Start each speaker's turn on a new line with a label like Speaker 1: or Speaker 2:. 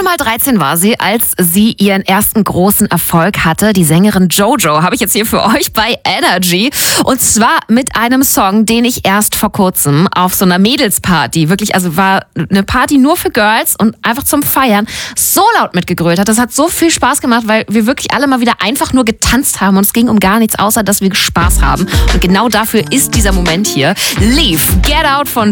Speaker 1: mal 13 war sie, als sie ihren ersten großen Erfolg hatte. Die Sängerin JoJo habe ich jetzt hier für euch bei Energy. Und zwar mit einem Song, den ich erst vor kurzem auf so einer Mädelsparty, wirklich, also war eine Party nur für Girls und einfach zum Feiern, so laut mitgegrölt hat. Das hat so viel Spaß gemacht, weil wir wirklich alle mal wieder einfach nur getanzt haben und es ging um gar nichts, außer dass wir Spaß haben. Und genau dafür ist dieser Moment hier. Leave, Get Out von